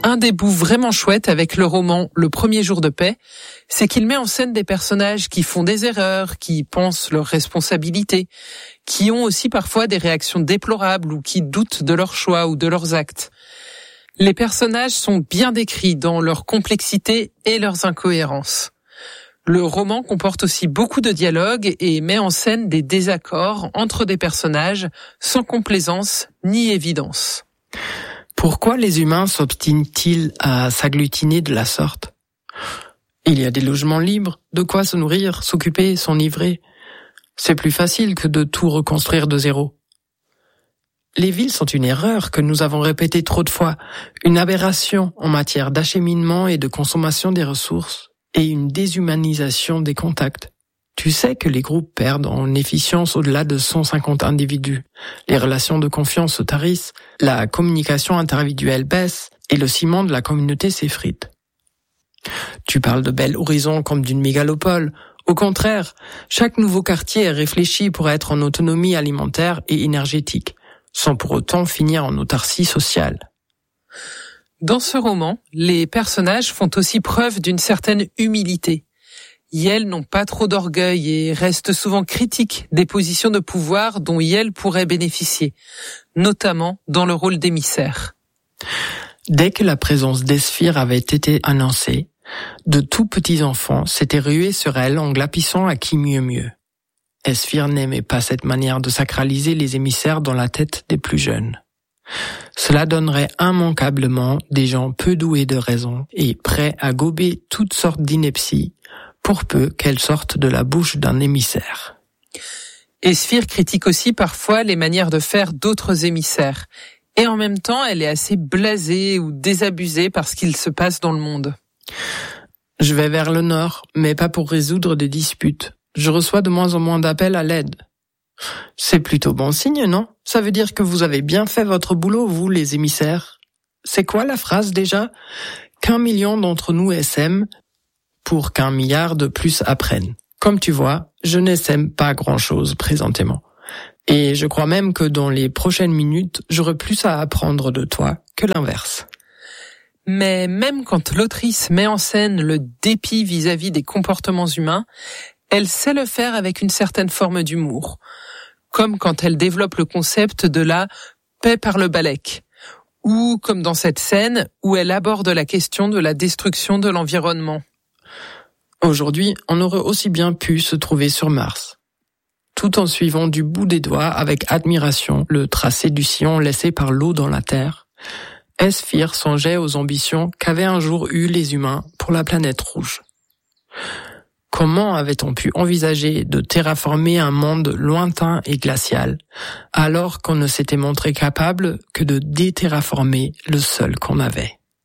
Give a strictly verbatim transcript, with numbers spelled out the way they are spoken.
Un des bouts vraiment chouettes avec le roman Le premier jour de paix, c'est qu'il met en scène des personnages qui font des erreurs, qui pensent leurs responsabilités, qui ont aussi parfois des réactions déplorables ou qui doutent de leurs choix ou de leurs actes. Les personnages sont bien décrits dans leur complexité et leurs incohérences. Le roman comporte aussi beaucoup de dialogues et met en scène des désaccords entre des personnages sans complaisance ni évidence. Pourquoi les humains s'obstinent-ils à s'agglutiner de la sorte ? Il y a des logements libres, de quoi se nourrir, s'occuper, s'enivrer. C'est plus facile que de tout reconstruire de zéro. Les villes sont une erreur que nous avons répétée trop de fois, une aberration en matière d'acheminement et de consommation des ressources, et une déshumanisation des contacts. Tu sais que les groupes perdent en efficience au-delà de cent cinquante individus. Les relations de confiance se tarissent, la communication interindividuelle baisse et le ciment de la communauté s'effrite. Tu parles de bel horizon comme d'une mégalopole. Au contraire, chaque nouveau quartier est réfléchi pour être en autonomie alimentaire et énergétique, sans pour autant finir en autarcie sociale. Dans ce roman, les personnages font aussi preuve d'une certaine humilité. Ils n'ont pas trop d'orgueil et restent souvent critiques des positions de pouvoir dont ils pourraient bénéficier, notamment dans le rôle d'émissaire. Dès que la présence d'Esphir avait été annoncée, de tout petits enfants s'étaient rués sur elle en glapissant à qui mieux mieux. Esphir n'aimait pas cette manière de sacraliser les émissaires dans la tête des plus jeunes. Cela donnerait immanquablement des gens peu doués de raison et prêts à gober toutes sortes d'inepties pour peu qu'elles sortent de la bouche d'un émissaire. Esphir critique aussi parfois les manières de faire d'autres émissaires. Et en même temps, elle est assez blasée ou désabusée par ce qu'il se passe dans le monde. Je vais vers le nord, mais pas pour résoudre des disputes. Je reçois de moins en moins d'appels à l'aide. C'est plutôt bon signe, non ? Ça veut dire que vous avez bien fait votre boulot, vous, les émissaires. C'est quoi la phrase déjà ? Qu'un million d'entre nous essaiment pour qu'un milliard de plus apprennent. Comme tu vois, je n'essaime pas grand-chose présentement. Et je crois même que dans les prochaines minutes, j'aurai plus à apprendre de toi que l'inverse. Mais même quand l'autrice met en scène le dépit vis-à-vis des comportements humains, elle sait le faire avec une certaine forme d'humour. Comme quand elle développe le concept de la paix par le balèque. Ou comme dans cette scène où elle aborde la question de la destruction de l'environnement. Aujourd'hui, on aurait aussi bien pu se trouver sur Mars, tout en suivant du bout des doigts avec admiration le tracé du sillon laissé par l'eau dans la Terre. Esphir songeait aux ambitions qu'avaient un jour eues les humains pour la planète rouge. Comment avait-on pu envisager de terraformer un monde lointain et glacial, alors qu'on ne s'était montré capable que de déterraformer le seul qu'on avait ?